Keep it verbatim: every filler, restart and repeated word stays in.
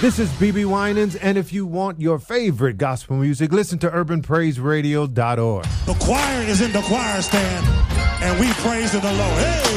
This is B B Winans, and if you want your favorite gospel music, listen to urban praise radio dot org. The choir is in the choir stand, and we praise the Lord. Hey!